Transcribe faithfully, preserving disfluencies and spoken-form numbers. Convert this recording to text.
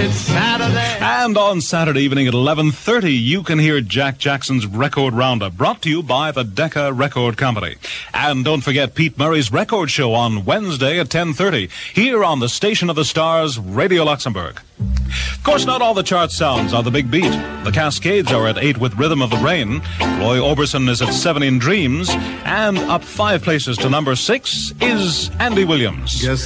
It's Saturday. And on Saturday evening at eleven thirty, you can hear Jack Jackson's Record Roundup, brought to you by the Decca Record Company. And don't forget Pete Murray's Record Show on Wednesday at ten thirty, here on the Station of the Stars, Radio Luxembourg. Of course, not all the chart sounds are the big beat. The Cascades are at eight with Rhythm of the Brain. Roy Orbison is at seven in Dreams. And up five places to number six is Andy Williams. Guess